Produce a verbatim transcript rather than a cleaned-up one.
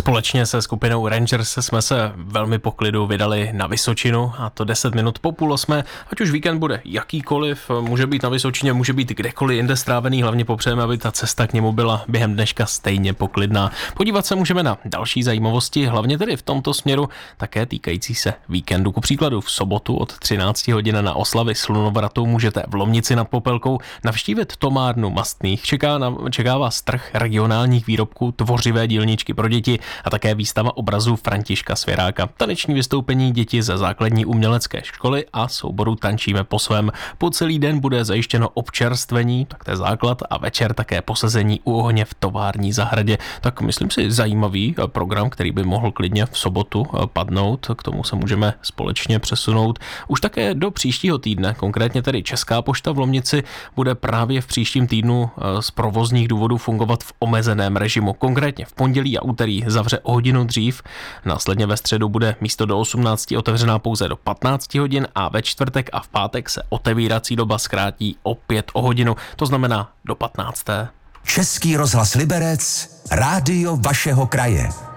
Společně se skupinou Rangers jsme se velmi po klidu vydali na Vysočinu, a to deset minut po půl osmé. Ať už víkend bude jakýkoliv, může být na Vysočině, může být kdekoliv jinde strávený, hlavně popřejeme, aby ta cesta k němu byla během dneška stejně poklidná. Podívat se můžeme na další zajímavosti, hlavně tedy v tomto směru, také týkající se víkendu. Ku příkladu v sobotu od třinácti hodin na oslavy slunovratu můžete v Lomnici nad Popelkou navštívit tomárnu mastných. Čeká, na, čeká vás trh regionálních výrobků, tvořivé dílničky pro děti a také výstava obrazů Františka Svěráka. Taneční vystoupení děti ze základní umělecké školy a souboru Tančíme po svém. Po celý den bude zajištěno občerstvení, tak to je základ, a večer také posezení u ohně v tovární zahradě. Tak myslím si zajímavý program, který by mohl klidně v sobotu padnout. K tomu se můžeme společně přesunout už také do příštího týdne. Konkrétně tedy Česká pošta v Lomnici bude právě v příštím týdnu z provozních důvodů fungovat v omezeném režimu. Konkrétně v pondělí a úterý zavře o hodinu dřív, následně ve středu bude místo do osmnácti otevřená pouze do patnácti hodin a ve čtvrtek a v pátek se otevírací doba zkrátí opět o hodinu, to znamená do patnácté. Český rozhlas Liberec, rádio vašeho kraje.